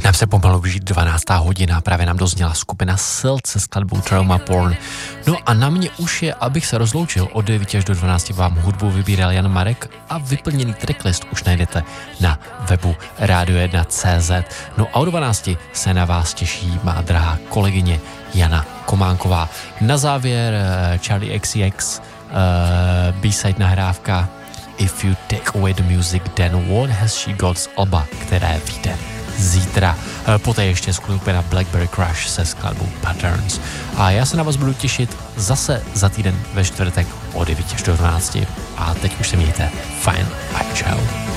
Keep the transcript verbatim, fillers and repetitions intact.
Nám se pomalu blíží dvanáctá hodina, právě nám dozněla skupina Silt se skladbou Trauma Porn. No a na mě už je, abych se rozloučil, od devíti až do dvanácti vám hudbu vybíral Jan Marek a vyplněný tracklist už najdete na webu rádio jedna tečka cé zet. No a o dvanácti se na vás těší má drahá kolegyně Jana Kománková. Na závěr Charlie X C X, uh, B-side nahrávka If You Take Away the Music, Then What Has She Got z alba, které vyjde zítra. Poté ještě skupina Blackberry Crush se skladbou Patterns. A já se na vás budu těšit zase za týden ve čtvrtek od devíti až do dvanácti. A teď už se mějte fajn a čau.